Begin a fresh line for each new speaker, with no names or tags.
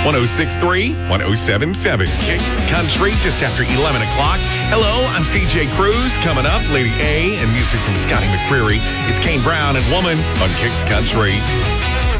106.3, 107.7. Kicks Country just after 11 o'clock. Hello, I'm CJ Cruz. Coming up, Lady A and music from Scotty McCreery. It's Kane Brown and Woman on Kicks Country.